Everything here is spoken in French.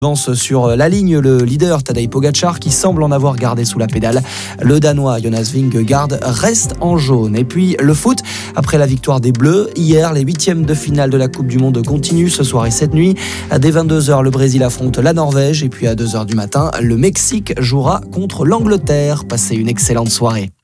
Avance sur la ligne le leader Tadej Pogačar qui semble en avoir gardé sous la pédale. Le Danois Jonas Vingegaard reste en jaune. Et puis le foot, après la victoire des Bleus, hier les 8e de finale de la Coupe du Monde continuent ce soir et cette nuit. Dès 22h, le Brésil affronte la Norvège et puis à 2h du matin, le Mexique jouera contre l'Angleterre. Passez une excellente soirée.